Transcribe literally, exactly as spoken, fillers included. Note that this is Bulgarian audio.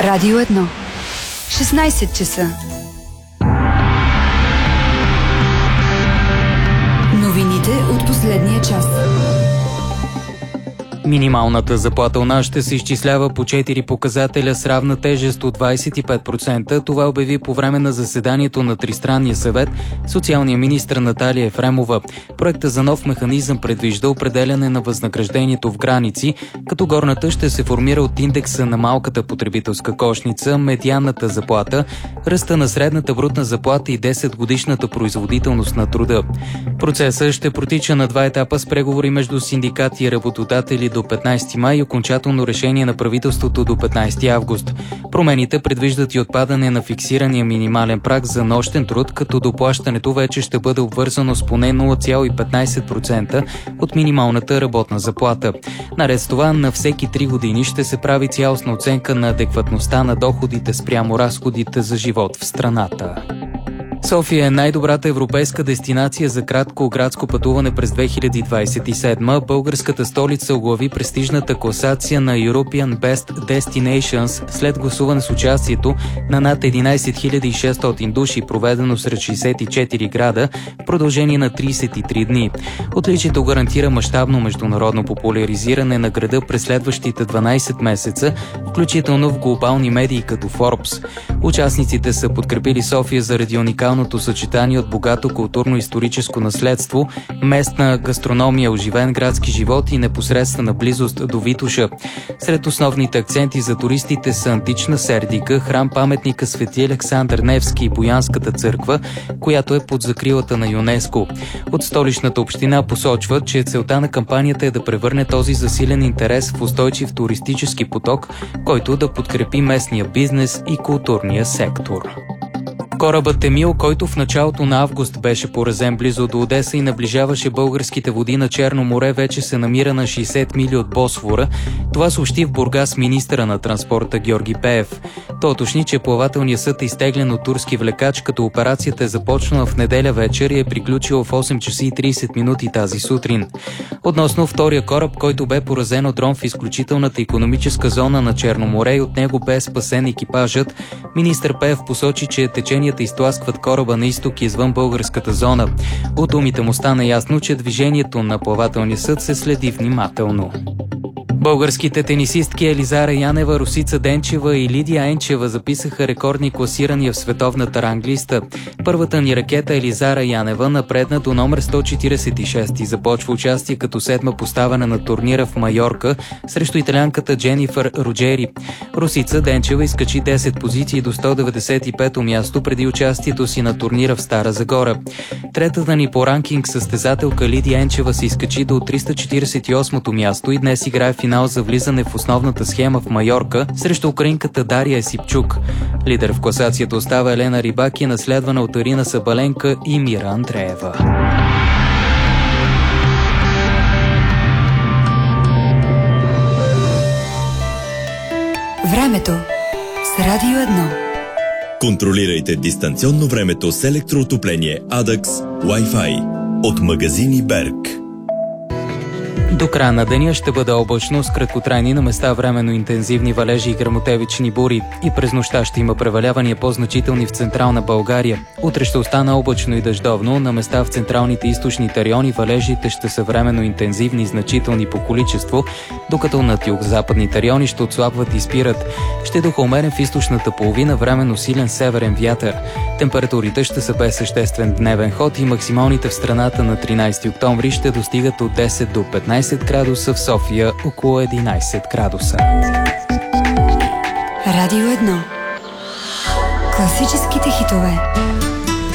Радио едно. шестнайсет часа. Новините от последния час. Минималната заплата у нас ще се изчислява по четири показателя с равна тежест от двайсет и пет процента. Това обяви по време на заседанието на Тристранния съвет социалния министър Наталия Ефремова. Проекта за нов механизъм предвижда определяне на възнаграждението в граници, като горната ще се формира от индекса на малката потребителска кошница, медианната заплата, ръста на средната брутна заплата и десет годишната производителност на труда. Процесът ще протича на два етапа с преговори между синдикати и работодатели до петнайсети май и окончателно решение на правителството до петнайсети август. Промените предвиждат и отпадане на фиксирания минимален праг за нощен труд, като доплащането вече ще бъде обвързано с поне нула цяло и петнайсет процента от минималната работна заплата. Наред с това, на всеки три години ще се прави цялостна оценка на адекватността на доходите спрямо разходите за живот в страната. София е най-добрата европейска дестинация за кратко градско пътуване през две хиляди двайсет и седма. Българската столица оглави престижната класация на European Best Destinations след гласуване с участието на над единайсет хиляди и шестстотин души, проведено сред шейсет и четири града в продължение на трийсет и три дни. Отличието гарантира мащабно международно популяризиране на града през следващите дванайсет месеца, включително в глобални медии като Forbes. Участниците са подкрепили София заради уникалното съчетание от богато културно-историческо наследство, местна гастрономия, оживен градски живот и непосредствена близост до Витоша. Сред основните акценти за туристите са антична Сердика, храм-паметника Свети Александър Невски и Боянската църква, която е под закрилата на ЮНЕСКО. От столичната община посочват, че целта на кампанията е да превърне този засилен интерес в устойчив туристически поток, който да подкрепи местния бизнес и културния сектор. Корабът Емил, който в началото на август беше поразен близо до Одеса и наближаваше българските води на Черно море, вече се намира на шейсет мили от Босфора. Това съобщи в Бургас министъра на транспорта Георги Пеев. Той уточни, че плавателният съд е изтеглен от турски влекач, като операцията е започнала в неделя вечер и е приключила в осем часа и трийсет минути тази сутрин. Относно втория кораб, който бе поразен от дрон в изключителната икономическа зона на Черно море и от него бе спасен екипажът, министър Пеев посочи, че теченията изтласкват кораба на изток и извън българската зона. От думите му стана ясно, че движението на плавателния съд се следи внимателно. Българските тенисистки Елизара Янева, Росица Денчева и Лидия Енчева записаха рекордни класирания в световната ранглиста. Първата ни ракета Елизара Янева напредна до номер сто четирийсет и шест и започва участие като седма поставена на турнира в Майорка срещу италианката Дженифър Роджери. Русица Денчева изкачи десет позиции до сто деветдесет и пето място преди участието си на турнира в Стара Загора. Третата ни по ранкинг състезателка Лидия Енчева се изкачи до триста четирийсет и осмото място и днес играе в финал за влизане в основната схема в Майорка срещу украинката Дария Есипчук. Лидер в класацията остава Елена Рибаки, наследвана от Арина Сабаленка и Мира Андреева. Времето с Радио едно. Контролирайте дистанционно времето с електроотопление Адакс Wi-Fi от магазини Берг. До края на деня ще бъде облачно с краткотрайни на места временно интензивни валежи и гръмотевични бури и през нощта ще има превалявания по-значителни в централна България. Утре ще остане облачно и дъждовно, на места в централните и източните райони валежите ще са временно интензивни и значителни по количество, докато над югозападните райони ще отслабват и спират. Ще духа умерен в източната половина, временно силен северен вятър. Температурите ще са без съществен дневен ход и максималните в страната на тринайсети октомври ще достигат от десет до петнайсет градуса, в София около единайсет градуса. Радио едно. Класическите хитове.